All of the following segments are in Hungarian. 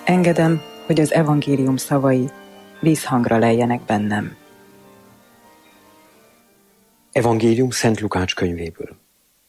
Engedem, hogy az evangélium szavai vízhangra lejjenek bennem. Evangélium Szent Lukács könyvéből.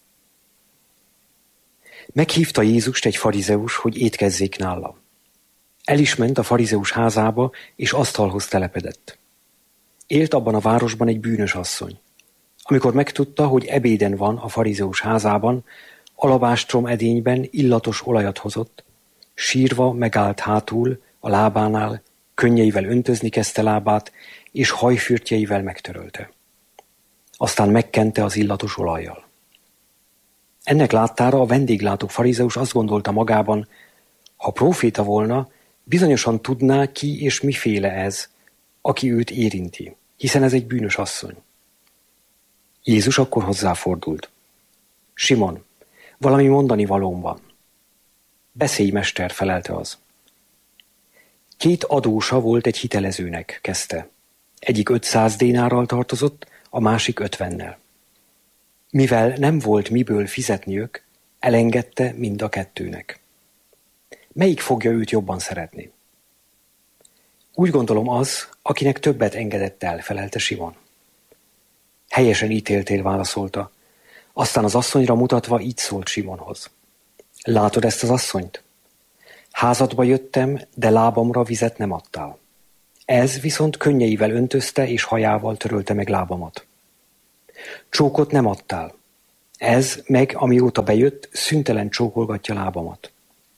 Meghívta Jézust egy farizeus, hogy étkezzék nála. El is ment a farizeus házába, és asztalhoz telepedett. Élt abban a városban egy bűnös asszony. Amikor megtudta, hogy ebéden van a farizeus házában, alabástrom edényben illatos olajat hozott, sírva megállt hátul a lábánál, könnyeivel öntözni kezdte lábát, és hajfürtjeivel megtörölte. Aztán megkente az illatos olajjal. Ennek láttára a vendéglátó farizeus azt gondolta magában, ha próféta volna, bizonyosan tudná, ki és miféle ez, aki őt érinti, hiszen ez egy bűnös asszony. Jézus akkor hozzáfordult. Simon, valami mondani valóm van. Beszélj, mester, felelte az. 2 adósa volt egy hitelezőnek, kezdte. Egyik 500 dénárral tartozott, a másik 50-nel. Mivel nem volt miből fizetniük, elengedte mind a 2-nek. Melyik fogja őt jobban szeretni? Úgy gondolom az, akinek többet engedett el, felelte Simon. Helyesen ítéltél, válaszolta. Aztán az asszonyra mutatva így szólt Simonhoz. Látod ezt az asszonyt? Házadba jöttem, de lábamra vizet nem adtál. Ez viszont könnyeivel öntözte és hajával törölte meg lábamat. Csókot nem adtál. Ez meg, amióta bejött, szüntelen csókolgatja lábamat.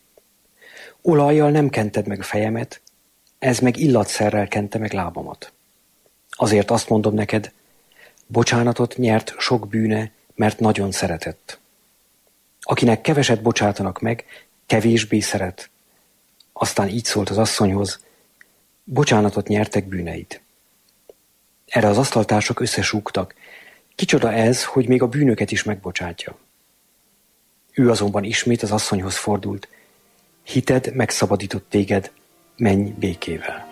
Olajjal nem kented meg a fejemet, ez meg illatszerrel kente meg lábamat. Azért azt mondom neked, bocsánatot nyert sok bűne, mert nagyon szeretett. Akinek keveset bocsátanak meg, kevésbé szeret. Aztán így szólt az asszonyhoz, bocsánatot nyertek bűneid. Erre az asztaltársak összesúgtak, kicsoda ez, hogy még a bűnöket is megbocsátja. Ő azonban ismét az asszonyhoz fordult, hited megszabadított téged, menj békével.